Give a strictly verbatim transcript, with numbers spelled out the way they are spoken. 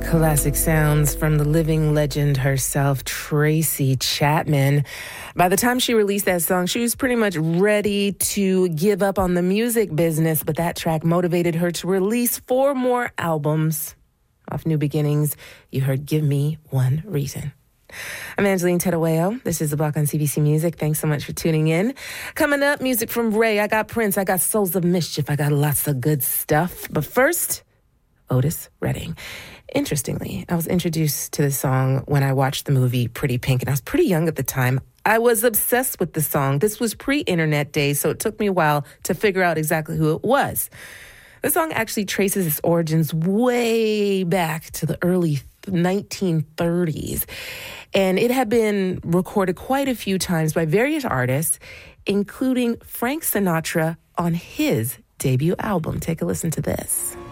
Classic sounds from the living legend herself, Tracy Chapman. By the time she released that song, she was pretty much ready to give up on the music business, but that track motivated her to release four more albums. Off New Beginnings, you heard Give Me One Reason. I'm Angeline Terueo. This is The Block on C B C Music. Thanks so much for tuning in. Coming up, music from Ray. I got Prince. I got Souls of Mischief. I got lots of good stuff. But first, Otis Redding. Interestingly, I was introduced to the song when I watched the movie Pretty Pink, and I was pretty young at the time. I was obsessed with the song. This was pre-internet days, so it took me a while to figure out exactly who it was. The song actually traces its origins way back to the early nineteen thirties, and it had been recorded quite a few times by various artists, including Frank Sinatra on his debut album. Take a listen to this.